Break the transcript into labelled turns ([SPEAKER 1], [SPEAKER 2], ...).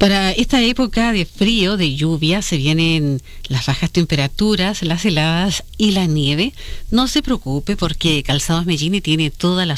[SPEAKER 1] Para esta época de frío, de lluvia, se vienen las bajas temperaturas, las heladas y la nieve. No se preocupe porque Calzados Mellini tiene toda la